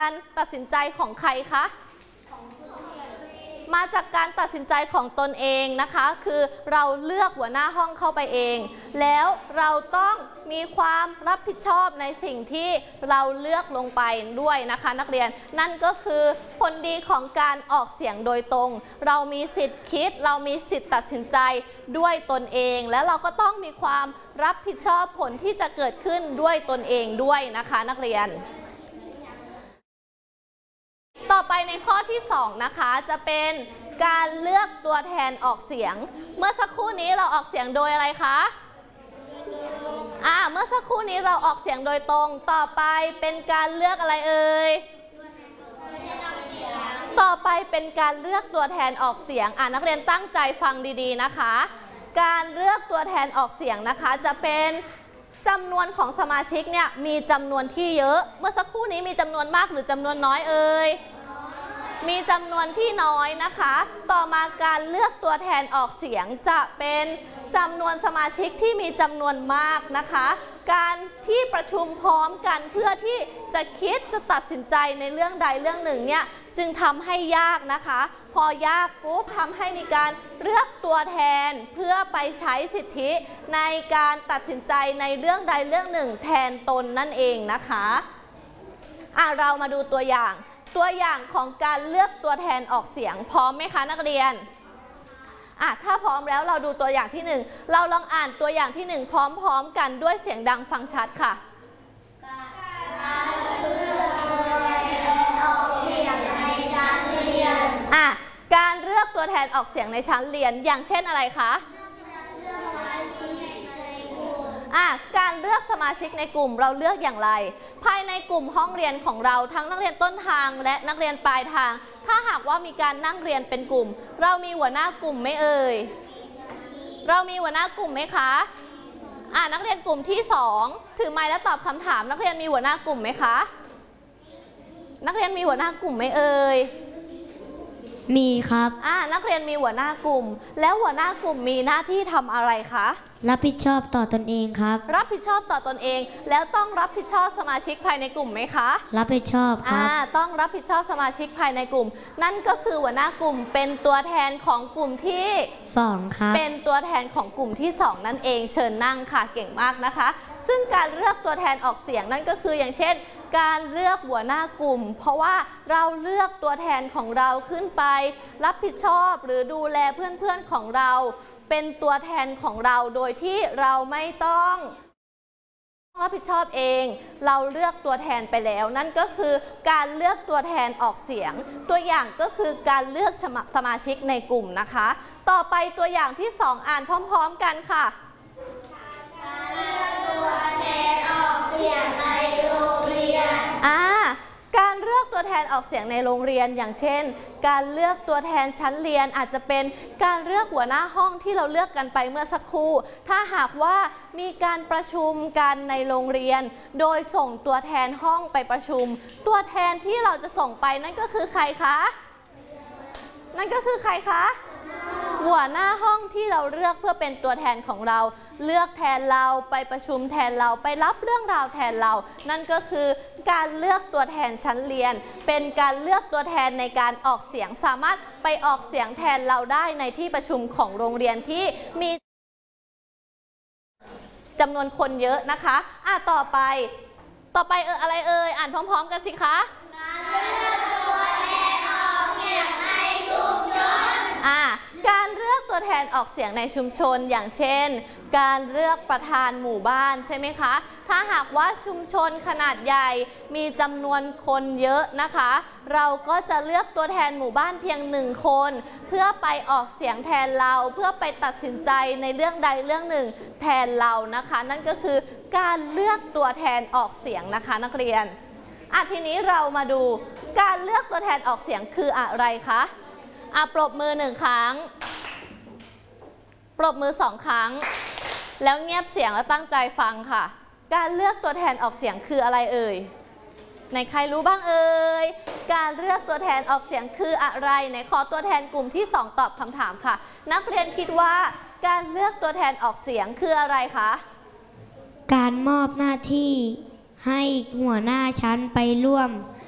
การตัดสินใจของใครคะมาจากการตัดสินใจของตนเองนะคะคือเราเลือกหัวหน้าห้องเข้าไปเองแล้วเราต้องมีความรับผิดชอบในสิ่งที่เราเลือกลงไปด้วยนะคะนักเรียนนั่นก็คือผลดีของการออกเสียงโดยตรงเรามีสิทธิ์คิดเรามีสิทธิ์ตัดสินใจด้วยตนเองและเราก็ต้องมีความรับผิดชอบผลที่จะเกิดขึ้นด้วยตนเองด้วยนะคะนักเรียนต่อไปในข้อที่2นะคะจะเป็นการเลือกตัวแทนออกเสียงเมื่อสักครู่นี้เราออกเสียงโดยอะไรคะเมื่อสักครู่นี้เราออกเสียงโดยตรงต่อไปเป็นการเลือกอะไรเอ่ยต่อไปเป็นการเลือกตัวแทนออกเสียงนักเรียนตั้งใจฟังดีๆนะคะการเลือกตัวแทนออกเสียงนะคะจะเป็นจำนวนของสมาชิกเนี่ยมีจำนวนที่เยอะเมื่อสักครู่นี้มีจำนวนมากหรือจำนวนน้อยเอ่ยมีจำนวนที่น้อยนะคะต่อมาการเลือกตัวแทนออกเสียงจะเป็นจำนวนสมาชิกที่มีจำนวนมากนะคะการที่ประชุมพร้อมกันเพื่อที่จะคิดจะตัดสินใจในเรื่องใดเรื่องหนึ่งเนี่ยจึงทำให้ยากนะคะพอยากปุ๊บทำให้มีการเลือกตัวแทนเพื่อไปใช้สิทธิในการตัดสินใจในเรื่องใดเรื่องหนึ่งแทนตนนั่นเองนะคะเรามาดูตัวอย่างของการเลือกตัวแทนออกเสียงพร้อมไหมคะนักเรียนถ้าพร้อมแล้วเราดูตัวอย่างที่1เราลองอ่านตัวอย่างที่1พร้อมๆกันด้วยเสียงดังฟังชัดค่ะการเลือกตัวแทนออกเสียงในชั้นเรียนอย่างเช่นอะไรคะการเลือกสมาชิกในกลุ่มเราเลือกอย่างไรภายในกลุ่มห้องเรียนของเราทั้งนักเรียนต้นทางและนักเรียนปลายทางถ้าหากว่ามีการนั่งเรียนเป็นกลุ่มเรามีหัวหน้ากลุ่มไหมเอ่ยเรามีหัวหน้ากลุ่มไหมคะนักเรียนกลุ่มที่2ถือไมค์และตอบคำถามนักเรียนมีหัวหน้ากลุ่มไหมคะนักเรียนมีหัวหน้ากลุ่มไหมเอ่ยมีครับนักเรียนมีหัวหน้ากลุ่มแล้วหัวหน้ากลุ่มมีหน้าที่ทำอะไรคะรับผิดชอบต่อตนเองครับรับผิดชอบต่อตนเองแล้วต้องรับผิดชอบสมาชิกภายในกลุ่มไหมคะรับผิดชอบครับต้องรับผิดชอบสมาชิกภายในกลุ่มนั่นก็คือหัวหน้ากลุ่มเป็นตัวแทนของกลุ่มที่ 2ครับเป็นตัวแทนของกลุ่มที่2นั่นเองเชิญนั่งค่ะเก่งมากนะคะซึ่งการเลือกตัวแทนออกเสียงนั่นก็คืออย่างเช่นการเลือกหัวหน้ากลุ่มเพราะว่าเราเลือกตัวแทนของเราขึ้นไปรับผิดชอบหรือดูแลเพื่อนๆของเราเป็นตัวแทนของเราโดยที่เราไม่ต้องรับผิดชอบเองเราเลือกตัวแทนไปแล้วนั่นก็คือการเลือกตัวแทนออกเสียงตัวอย่างก็คือการเลือกสมาชิกในกลุ่มนะคะต่อไปตัวอย่างที่2อ่านพร้อมๆกันค่ะการเลือกตัวแทนออกเสียงในโรงเรียนการเลือกตัวแทนออกเสียงในโรงเรียนอย่างเช่นการเลือกตัวแทนชั้นเรียนอาจจะเป็นการเลือกหัวหน้าห้องที่เราเลือกกันไปเมื่อสักครู่ถ้าหากว่ามีการประชุมกันในโรงเรียนโดยส่งตัวแทนห้องไปประชุมตัวแทนที่เราจะส่งไปนั่นก็คือใครคะหัวหน้าห้องที่เราเลือกเพื่อเป็นตัวแทนของเราเลือกแทนเราไปประชุมแทนเราไปรับเรื่องราวแทนเรานั่นก็คือการเลือกตัวแทนชั้นเรียนเป็นการเลือกตัวแทนในการออกเสียงสามารถไปออกเสียงแทนเราได้ในที่ประชุมของโรงเรียนที่มีจำนวนคนเยอะนะคะต่อไปอะไรเอ่ยอ่านพร้อมๆกันสิคะการเลือกตัวแทนออกเสียงในชุมชนอย่างเช่นการเลือกประธานหมู่บ้านใช่ไหมคะถ้าหากว่าชุมชนขนาดใหญ่มีจำนวนคนเยอะนะคะเราก็จะเลือกตัวแทนหมู่บ้านเพียง1คนเพื่อไปออกเสียงแทนเราเพื่อไปตัดสินใจในเรื่องใดเรื่องหนึ่งแทนเรานะคะนั่นก็คือการเลือกตัวแทนออกเสียงนะคะนักเรียนทีนี้เรามาดูการเลือกตัวแทนออกเสียงคืออะไรคะปรบมือ1ครั้งปรบมือ2ครั้งแล้วเงียบเสียงแล้วตั้งใจฟังค่ะการเลือกตัวแทนออกเสียงคืออะไรเอ่ยไหนใครรู้บ้างเอ่ยการเลือกตัวแทนออกเสียงคืออะไรไหนขอตัวแทนกลุ่มที่2ตอบคำถามค่ะนักเรียนคิดว่าการเลือกตัวแทนออกเสียงคืออะไรคะการมอบหน้าที่ให้หัวหน้าชั้นไปร่วม